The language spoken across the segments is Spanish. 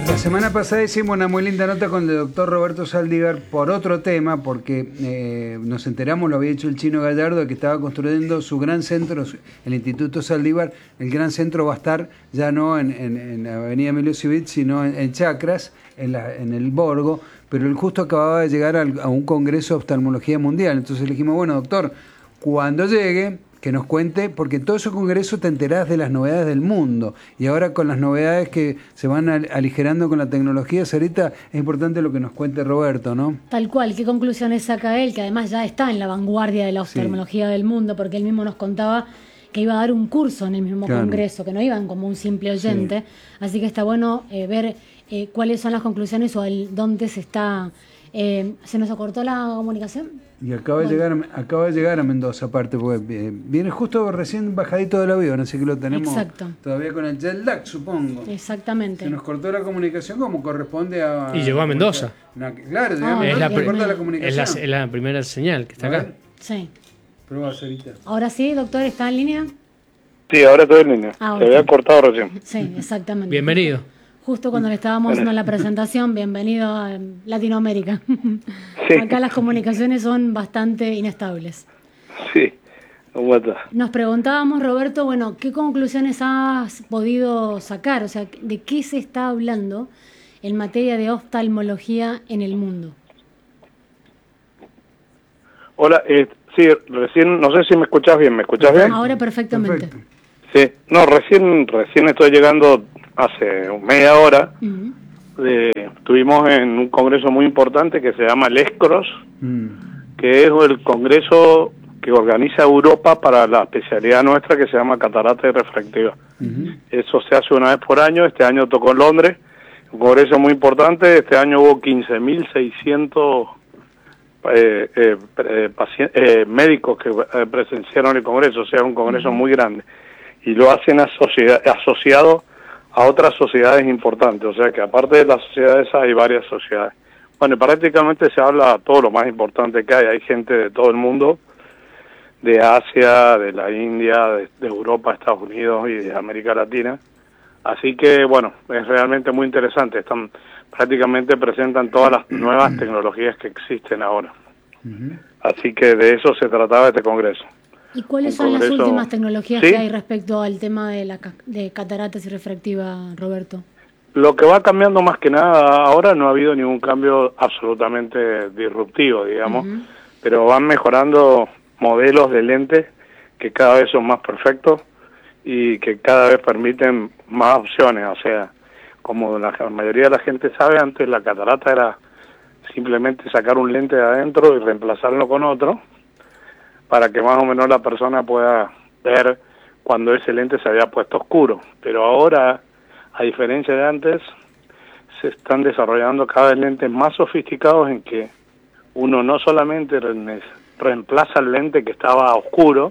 La semana pasada hicimos una muy linda nota con el doctor Roberto Saldívar por otro tema, porque nos enteramos, lo había dicho el Chino Gallardo, que estaba construyendo su gran centro, el Instituto Saldívar. El gran centro va a estar ya no en la avenida Emilio Civit, sino en Chacras, en el Borgo, pero él justo acababa de llegar a un congreso de oftalmología mundial. Entonces le dijimos, bueno, doctor, cuando llegue, que nos cuente, porque en todo ese congreso te enterás de las novedades del mundo, y ahora con las novedades que se van aligerando con la tecnología, Sarita, es importante lo que nos cuente Roberto, ¿no? Tal cual, ¿qué conclusiones saca él? Que además ya está en la vanguardia de la oftalmología del mundo, porque él mismo nos contaba que iba a dar un curso en el mismo congreso, que no iban como un simple oyente, así que está bueno ver cuáles son las conclusiones o dónde se está... ¿Se nos acortó la comunicación? Y acaba de llegar a Mendoza, aparte, porque viene justo recién bajadito del avión, así que lo tenemos todavía con el jet lag, supongo. Exactamente. Se nos cortó la comunicación como corresponde a... Y llegó a Mendoza. Claro, llegó a Mendoza, se corta la comunicación. Es la primera señal que está acá. Sí. Prueba, Sarita. Ahora sí, doctor, ¿está en línea? Sí, ahora estoy en línea. Se había cortado recién. Sí, exactamente. Bienvenido. Justo cuando le estábamos haciendo la presentación, bienvenido a Latinoamérica. Sí. Acá las comunicaciones son bastante inestables. Sí, ¿cómo está? Nos preguntábamos, Roberto, bueno, ¿qué conclusiones has podido sacar? O sea, ¿de qué se está hablando en materia de oftalmología en el mundo? Hola, sí, recién, no sé si me escuchás bien, ¿me escuchás bien? Ahora perfectamente. Perfecto. Sí, no, recién estoy llegando hace media hora. Estuvimos en un congreso muy importante que se llama el ESCROS, que es el congreso que organiza Europa para la especialidad nuestra que se llama catarata y refractiva. Eso se hace una vez por año. Este año tocó en Londres, un congreso muy importante. Este año hubo 15.600 médicos que presenciaron el congreso, o sea, un congreso muy grande. Y lo hacen asociado a otras sociedades importantes, o sea que aparte de las sociedades hay varias sociedades. Bueno, prácticamente se habla de todo lo más importante que hay gente de todo el mundo, de Asia, de la India, de Europa, Estados Unidos y de América Latina, así que bueno, es realmente muy interesante, prácticamente presentan todas las nuevas tecnologías que existen ahora, así que de eso se trataba este congreso. ¿Y cuáles son las últimas tecnologías que hay respecto al tema de cataratas y refractiva, Roberto? Lo que va cambiando más que nada ahora, no ha habido ningún cambio absolutamente disruptivo, digamos, pero van mejorando modelos de lentes que cada vez son más perfectos y que cada vez permiten más opciones. O sea, como la mayoría de la gente sabe, antes la catarata era simplemente sacar un lente de adentro y reemplazarlo con otro, para que más o menos la persona pueda ver cuando ese lente se había puesto oscuro. Pero ahora, a diferencia de antes, se están desarrollando cada vez lentes más sofisticados en que uno no solamente reemplaza el lente que estaba oscuro,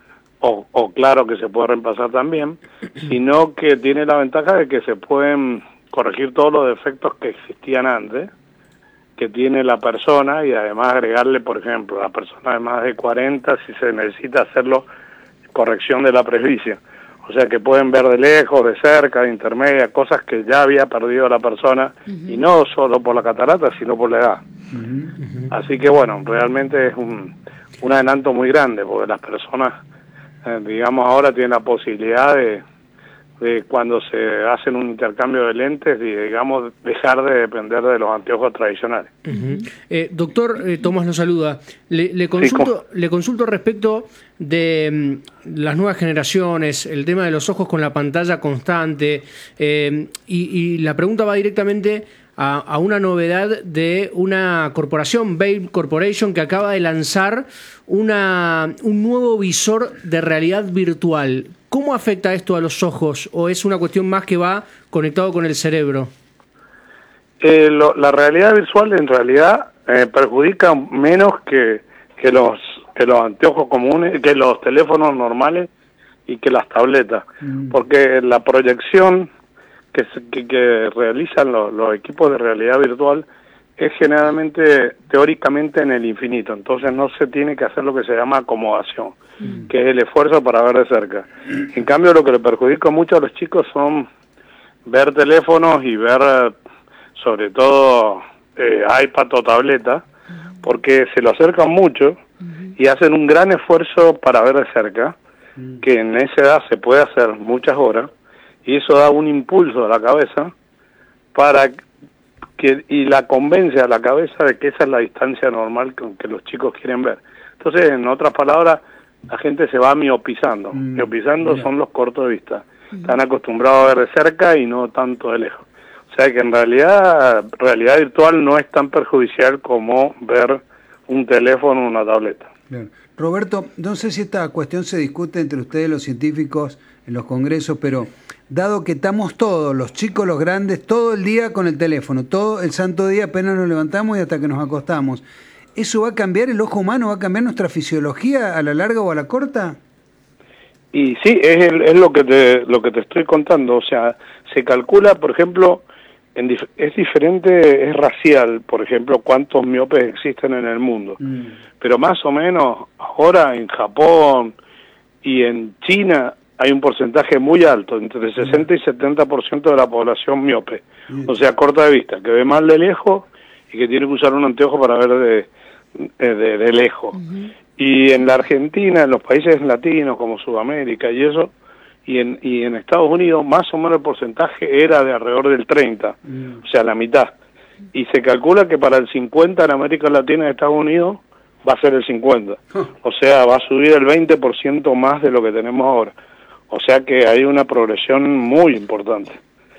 o claro que se puede reemplazar también, sino que tiene la ventaja de que se pueden corregir todos los defectos que existían antes, que tiene la persona, y además agregarle, por ejemplo, a la persona de más de 40, si se necesita hacerlo, corrección de la presbicia. O sea que pueden ver de lejos, de cerca, de intermedia, cosas que ya había perdido la persona, y no solo por la catarata, sino por la edad. Así que bueno, realmente es un adelanto muy grande, porque las personas, digamos, ahora tienen la posibilidad de cuando se hacen un intercambio de lentes y, digamos, dejar de depender de los anteojos tradicionales. Doctor, Tomás lo saluda. Le consulto respecto de las nuevas generaciones, el tema de los ojos con la pantalla constante, y la pregunta va directamente a una novedad de una corporación, Babe Corporation, que acaba de lanzar un nuevo visor de realidad virtual. ¿Cómo afecta esto a los ojos, o es una cuestión más que va conectado con el cerebro? La realidad visual en realidad perjudica menos que los anteojos comunes, que los teléfonos normales y que las tabletas, porque la proyección que realizan los equipos de realidad virtual es generalmente, teóricamente, en el infinito. Entonces no se tiene que hacer lo que se llama acomodación, que es el esfuerzo para ver de cerca. En cambio, lo que le perjudica mucho a los chicos son ver teléfonos y ver sobre todo iPad o tableta, porque se lo acercan mucho y hacen un gran esfuerzo para ver de cerca, que en esa edad se puede hacer muchas horas, y eso da un impulso a la cabeza para y la convence a la cabeza de que esa es la distancia normal con que los chicos quieren ver. Entonces, en otras palabras, la gente se va miopizando. Miopizando son los cortos de vista. Están acostumbrados a ver de cerca y no tanto de lejos. O sea que en realidad virtual no es tan perjudicial como ver un teléfono o una tableta. Claro. Roberto, no sé si esta cuestión se discute entre ustedes los científicos en los congresos, pero dado que estamos todos, los chicos, los grandes, todo el día con el teléfono, todo el santo día apenas nos levantamos y hasta que nos acostamos, ¿eso va a cambiar el ojo humano, va a cambiar nuestra fisiología a la larga o a la corta? Y sí, es lo que te estoy contando. O sea, se calcula, por ejemplo, es diferente, es racial, por ejemplo, cuántos miopes existen en el mundo. Pero más o menos ahora en Japón y en China hay un porcentaje muy alto, entre 60 y 70% de la población miope. O sea, corta de vista, que ve mal de lejos y que tiene que usar un anteojo para ver de lejos. Y en la Argentina, en los países latinos como Sudamérica y eso, y en Estados Unidos más o menos el porcentaje era de alrededor del 30, o sea, la mitad. Y se calcula que para el 50 en América Latina y Estados Unidos va a ser el 50. O sea, va a subir el 20% más de lo que tenemos ahora. O sea que hay una progresión muy importante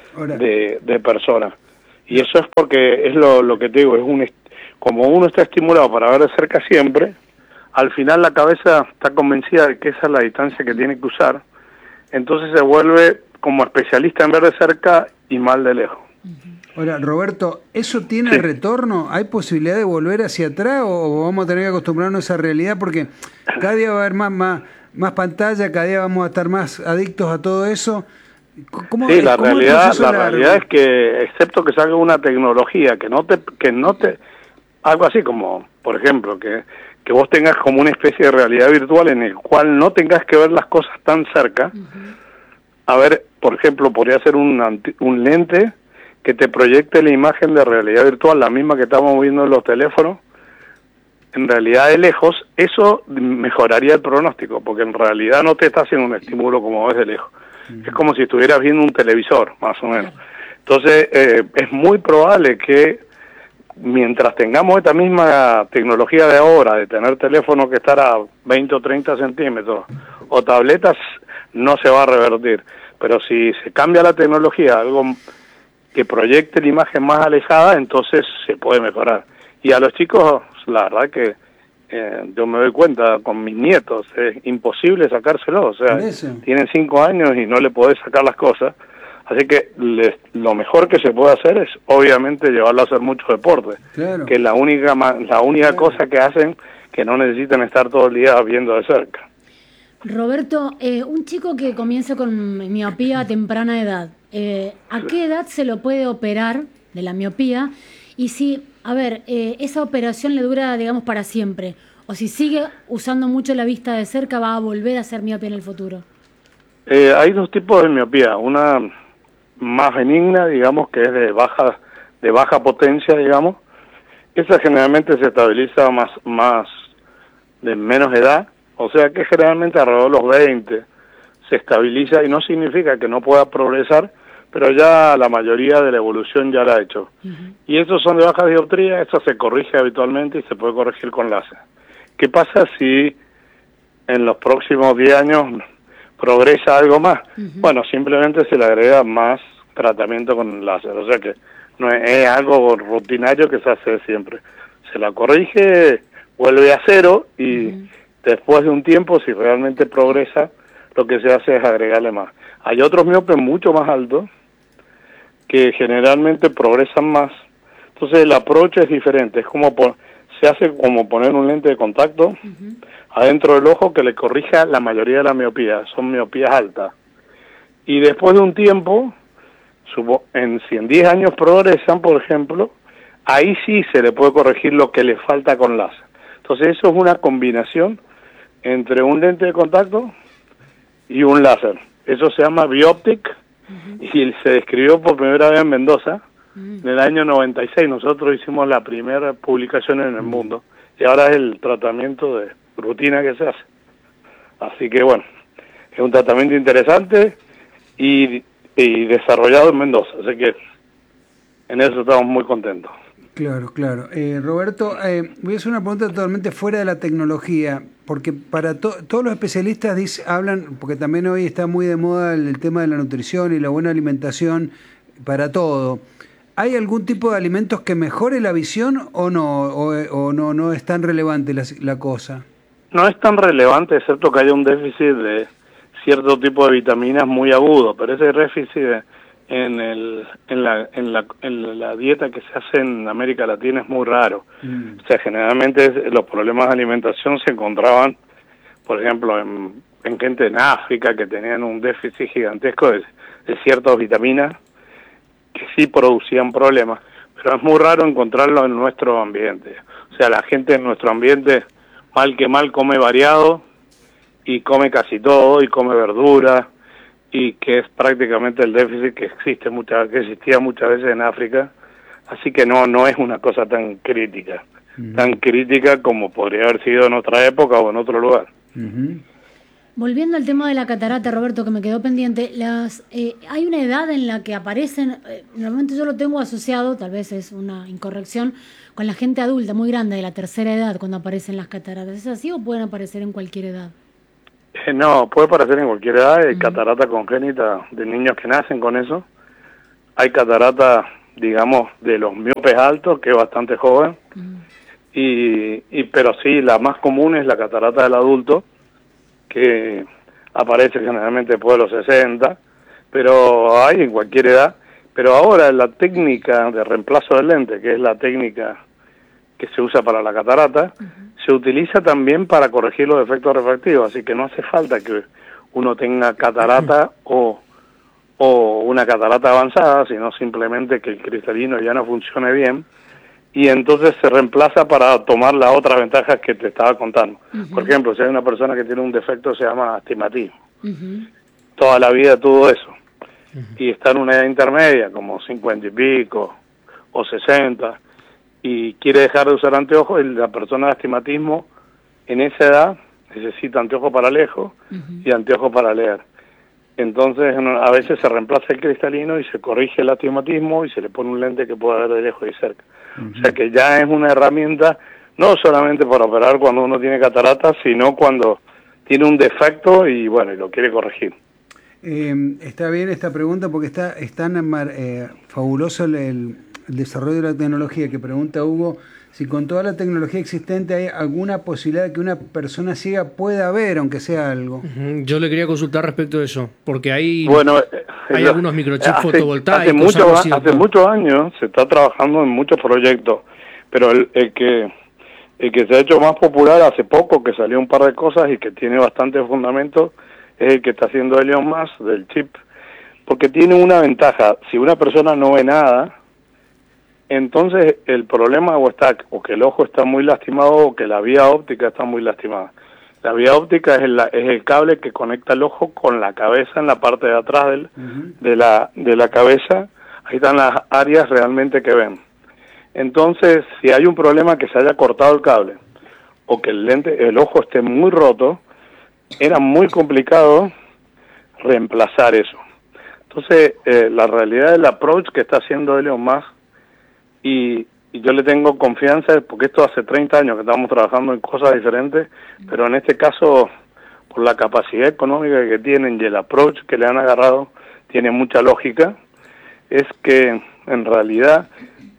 de personas. Y eso es porque es lo que te digo, como uno está estimulado para ver de cerca siempre, al final la cabeza está convencida de que esa es la distancia que tiene que usar, entonces se vuelve como especialista en ver de cerca y mal de lejos. Ahora, Roberto, ¿eso tiene retorno? ¿Hay posibilidad de volver hacia atrás o vamos a tener que acostumbrarnos a esa realidad? Porque cada día va a haber más pantalla, cada día vamos a estar más adictos a todo eso. Sí, la realidad es que, excepto que salga una tecnología que no te algo así como, por ejemplo, que vos tengas como una especie de realidad virtual en el cual no tengas que ver las cosas tan cerca. A ver, por ejemplo, podría ser un lente que te proyecte la imagen de realidad virtual, la misma que estamos viendo en los teléfonos, en realidad de lejos. Eso mejoraría el pronóstico, porque en realidad no te está haciendo un estímulo como ves de lejos. Es como si estuvieras viendo un televisor, más o menos. Entonces, es muy probable que mientras tengamos esta misma tecnología de ahora, de tener teléfono que estar a 20 o 30 centímetros, o tabletas, no se va a revertir. Pero si se cambia la tecnología, algo que proyecte la imagen más alejada, entonces se puede mejorar. Y a los chicos, la verdad que yo me doy cuenta con mis nietos, es imposible sacárselo. O sea, tienen 5 años y no le podés sacar las cosas. Así que lo mejor que se puede hacer es, obviamente, llevarlo a hacer mucho deporte, que es la única cosa que hacen que no necesitan estar todo el día viendo de cerca. Roberto, un chico que comienza con miopía a temprana edad, ¿a qué edad se lo puede operar de la miopía? Y si, esa operación le dura, digamos, para siempre, o si sigue usando mucho la vista de cerca, ¿va a volver a ser miopía en el futuro? Hay dos tipos de miopía, una más benigna, digamos, que es de baja potencia, digamos. Esa generalmente se estabiliza más de menos edad, o sea que generalmente alrededor de los 20 se estabiliza, y no significa que no pueda progresar, pero ya la mayoría de la evolución ya la ha hecho. Y esos son de baja dioptría, eso se corrige habitualmente y se puede corregir con láser. ¿Qué pasa si en los próximos 10 años progresa algo más? Bueno, simplemente se le agrega más tratamiento con láser, o sea que no es algo rutinario que se hace siempre. Se la corrige, vuelve a cero y después de un tiempo, si realmente progresa, lo que se hace es agregarle más. Hay otros miopes mucho más altos que generalmente progresan más, entonces el approach es diferente, es como se hace como poner un lente de contacto adentro del ojo que le corrija la mayoría de la miopía, son miopías altas. Y después de un tiempo, si en 10 años progresan, por ejemplo, ahí sí se le puede corregir lo que le falta con láser. Entonces eso es una combinación entre un lente de contacto y un láser. Eso se llama bioptic y se describió por primera vez en Mendoza en el año 96. Nosotros hicimos la primera publicación en el mundo y ahora es el tratamiento de rutina que se hace. Así que bueno, es un tratamiento interesante y desarrollado en Mendoza, así que en eso estamos muy contentos. Claro, claro. Roberto, voy a hacer una pregunta totalmente fuera de la tecnología, porque para todos los especialistas hablan, porque también hoy está muy de moda el tema de la nutrición y la buena alimentación para todo. ¿Hay algún tipo de alimentos que mejore la visión o no? ¿O no es tan relevante la cosa? No es tan relevante, excepto que haya un déficit de cierto tipo de vitaminas muy agudo, pero ese déficit en la dieta que se hace en América Latina es muy raro. O sea, generalmente los problemas de alimentación se encontraban, por ejemplo, en gente en África que tenían un déficit gigantesco de ciertas vitaminas que sí producían problemas, pero es muy raro encontrarlo en nuestro ambiente. O sea, la gente en nuestro ambiente, mal que mal, come variado y come casi todo, y come verdura, y que es prácticamente el déficit que existía muchas veces en África. Así que no es una cosa tan crítica como podría haber sido en otra época o en otro lugar. Volviendo al tema de la catarata, Roberto, que me quedó pendiente, hay una edad en la que aparecen, normalmente yo lo tengo asociado, tal vez es una incorrección, con la gente adulta muy grande de la tercera edad cuando aparecen las cataratas. ¿Es así o pueden aparecer en cualquier edad? No, puede aparecer en cualquier edad. Hay catarata congénita de niños que nacen con eso. Hay catarata, digamos, de los miopes altos, que es bastante joven. Pero sí, la más común es la catarata del adulto, que aparece generalmente después de los 60, pero hay en cualquier edad. Pero ahora la técnica de reemplazo del lente, que es la técnica que se usa para la catarata, se utiliza también para corregir los efectos refractivos, así que no hace falta que uno tenga catarata o una catarata avanzada, sino simplemente que el cristalino ya no funcione bien, y entonces se reemplaza para tomar las otras ventajas que te estaba contando. Por ejemplo, si hay una persona que tiene un defecto se llama astigmatismo, toda la vida tuvo eso, y está en una edad intermedia, como 50 y pico, o 60, y quiere dejar de usar anteojos, la persona de astigmatismo en esa edad necesita anteojos para lejos y anteojos para leer. Entonces a veces se reemplaza el cristalino y se corrige el astigmatismo y se le pone un lente que pueda ver de lejos y cerca. O sea que ya es una herramienta no solamente para operar cuando uno tiene catarata, sino cuando tiene un defecto y bueno, y lo quiere corregir. Está bien esta pregunta porque es tan fabuloso el desarrollo de la tecnología, que pregunta Hugo si con toda la tecnología existente hay alguna posibilidad de que una persona ciega pueda ver, aunque sea algo. Yo le quería consultar respecto de eso, porque hay algunos microchips fotovoltaicos. Hace muchos años se está trabajando en muchos proyectos, pero el que se ha hecho más popular hace poco, que salió un par de cosas y que tiene bastante fundamento, es el que está haciendo Elon Musk del chip, porque tiene una ventaja. Si una persona no ve nada, entonces el problema o que el ojo está muy lastimado o que la vía óptica está muy lastimada. La vía óptica es el cable que conecta el ojo con la cabeza en la parte de atrás de la cabeza. Ahí están las áreas realmente que ven. Entonces, si hay un problema que se haya cortado el cable o que el ojo esté muy roto, era muy complicado reemplazar eso. Entonces, la realidad del approach que está haciendo Elon Musk, y yo le tengo confianza, porque esto hace 30 años que estamos trabajando en cosas diferentes, pero en este caso, por la capacidad económica que tienen y el approach que le han agarrado, tiene mucha lógica, es que en realidad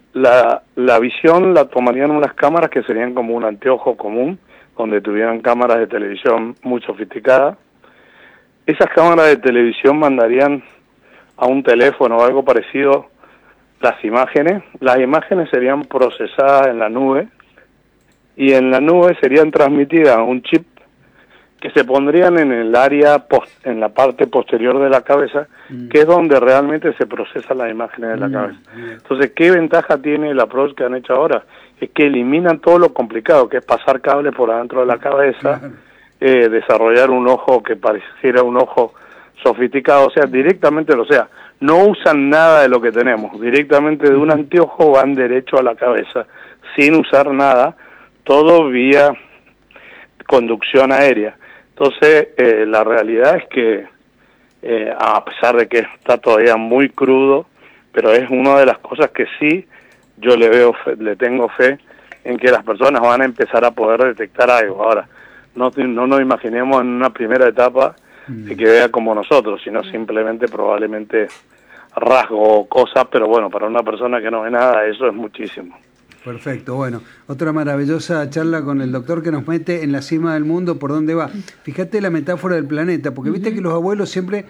la visión la tomarían unas cámaras que serían como un anteojo común, donde tuvieran cámaras de televisión muy sofisticadas. Esas cámaras de televisión mandarían a un teléfono o algo parecido las imágenes serían procesadas en la nube y en la nube serían transmitidas a un chip que se pondrían en el área en la parte posterior de la cabeza, que es donde realmente se procesan las imágenes de la cabeza. Entonces, ¿qué ventaja tiene el approach que han hecho ahora? Es que eliminan todo lo complicado, que es pasar cables por adentro de la cabeza, desarrollar un ojo que pareciera un ojo sofisticado, o sea, directamente, o sea, no usan nada de lo que tenemos, directamente de un anteojo van derecho a la cabeza, sin usar nada, todo vía conducción aérea. Entonces, la realidad es que, a pesar de que está todavía muy crudo, pero es una de las cosas que sí yo le tengo fe en que las personas van a empezar a poder detectar algo. Ahora, no nos imaginemos en una primera etapa de que vea como nosotros, sino simplemente probablemente rasgo o cosas, pero bueno, para una persona que no ve nada, eso es muchísimo. Perfecto, bueno, otra maravillosa charla con el doctor que nos mete en la cima del mundo, por dónde va. Fíjate la metáfora del planeta, porque viste que los abuelos siempre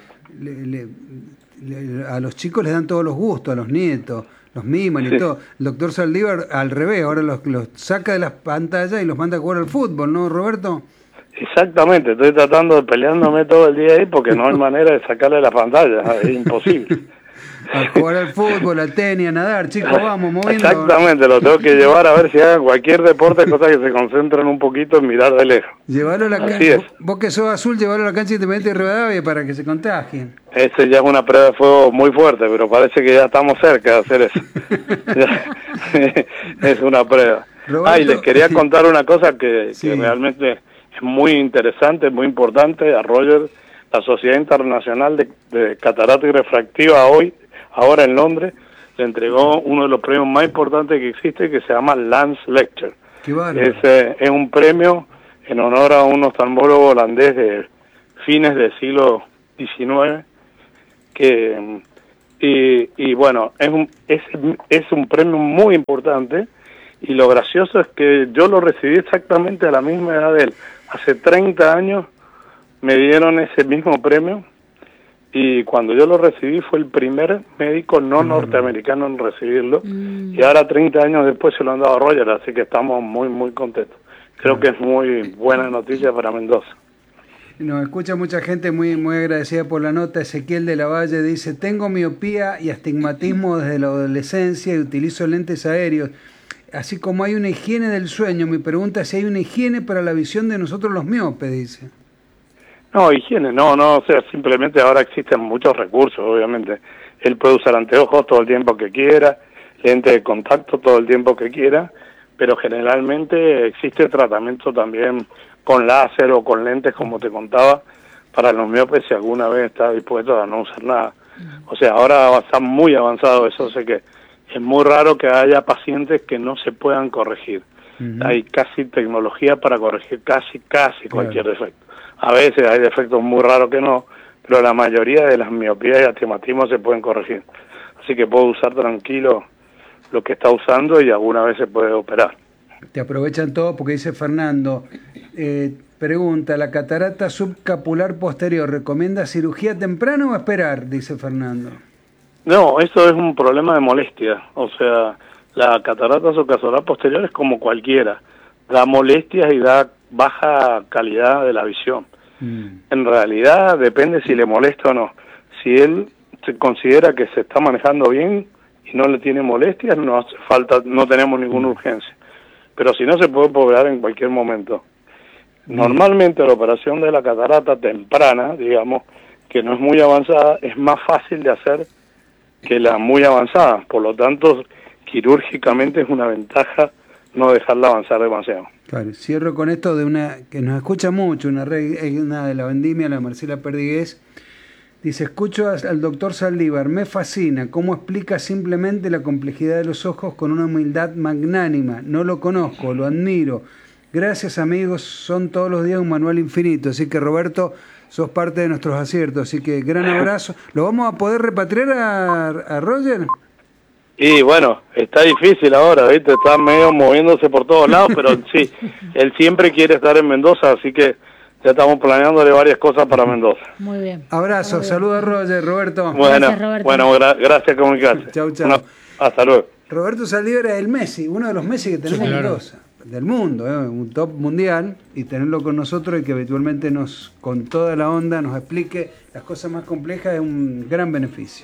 a los chicos les dan todos los gustos, a los nietos, los miman y todo. El doctor Saldívar al revés, ahora los saca de las pantallas y los manda a jugar al fútbol, ¿no, Roberto? Exactamente, estoy tratando de peleándome todo el día ahí porque no hay manera de sacarle las pantallas, es imposible. A jugar al fútbol, al tenis, a nadar, chicos, vamos, moviendo. Exactamente, lo tengo que llevar a ver si hagan cualquier deporte, cosa que se concentren un poquito en mirar de lejos. Llevarlo a la cancha, vos que sos azul, llevarlo a la cancha Independiente de Rivadavia para que se contagien. Ese ya es una prueba de fuego muy fuerte, pero parece que ya estamos cerca de hacer eso. Es una prueba. Roberto, y les quería contar una cosa que realmente es muy interesante, muy importante. A Roger, la Sociedad Internacional de Catarata y Refractiva ahora en Londres, le entregó uno de los premios más importantes que existe, que se llama Lance Lecture. Es un premio en honor a un oftalmólogo holandés de fines del siglo XIX, y bueno, es un premio muy importante, y lo gracioso es que yo lo recibí exactamente a la misma edad de él. Hace 30 años me dieron ese mismo premio, y cuando yo lo recibí fue el primer médico no norteamericano en recibirlo, y ahora 30 años después se lo han dado a Roger, así que estamos muy, muy contentos. Creo que es muy buena noticia para Mendoza. Nos escucha mucha gente muy, muy agradecida por la nota. Ezequiel de la Valle dice: tengo miopía y astigmatismo desde la adolescencia y utilizo lentes aéreos. Así como hay una higiene del sueño, mi pregunta es si hay una higiene para la visión de nosotros los miopes, dice. No, higiene, no, o sea, simplemente ahora existen muchos recursos, obviamente. Él puede usar anteojos todo el tiempo que quiera, lente de contacto todo el tiempo que quiera, pero generalmente existe tratamiento también con láser o con lentes, como te contaba, para los miopes si alguna vez está dispuesto a no usar nada. O sea, ahora está muy avanzado eso, sé que es muy raro que haya pacientes que no se puedan corregir. Hay casi tecnología para corregir casi cualquier defecto. A veces hay defectos muy raros que no, pero la mayoría de las miopías y astigmatismos se pueden corregir. Así que puedo usar tranquilo lo que está usando y alguna vez se puede operar. Te aprovechan todo porque dice Fernando, pregunta, ¿la catarata subcapular posterior recomienda cirugía temprana o esperar? Dice Fernando. No, eso es un problema de molestia. O sea, la catarata subcapular posterior es como cualquiera. Da molestias y da baja calidad de la visión. En realidad depende si le molesta o no. Si él se considera que se está manejando bien y no le tiene molestias, no hace falta, no tenemos ninguna urgencia. Pero si no, se puede operar en cualquier momento. Normalmente la operación de la catarata temprana, digamos, que no es muy avanzada, es más fácil de hacer que la muy avanzada. Por lo tanto, quirúrgicamente es una ventaja no dejarla avanzar demasiado. Claro, cierro con esto de una que nos escucha mucho, una de la vendimia, la Marcela Perdigués. Dice, escucho al doctor Saldívar, me fascina cómo explica simplemente la complejidad de los ojos con una humildad magnánima. No lo conozco, lo admiro. Gracias, amigos, son todos los días un manual infinito. Así que, Roberto, sos parte de nuestros aciertos. Así que, gran abrazo. ¿Lo vamos a poder repatriar a Roger? Y bueno, está difícil ahora, ¿viste? Está medio moviéndose por todos lados, pero sí, él siempre quiere estar en Mendoza, así que ya estamos planeándole varias cosas para Mendoza. Muy bien. Abrazo, saludos a Roger, Roberto. Bueno, gracias, Roberto. Gracias, comunicarse. Chau, chau. Hasta luego. Roberto Saldívar es el Messi, uno de los Messi que tenemos en Mendoza, del mundo, un top mundial, y tenerlo con nosotros y que habitualmente con toda la onda, nos explique las cosas más complejas es un gran beneficio.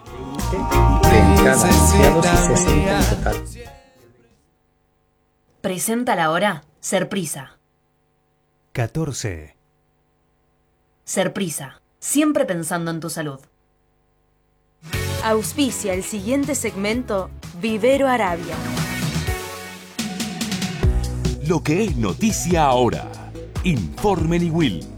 Presenta la hora Serprisa. 14. Serprisa, siempre pensando en tu salud. Auspicia el siguiente segmento Vivero Arabia. Lo que es noticia ahora. Informe Niwil.